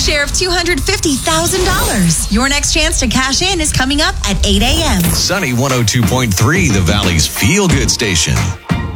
share of $250,000. Your next chance to cash in is coming up at 8 a.m. Sunny 102.3, the Valley's feel-good station.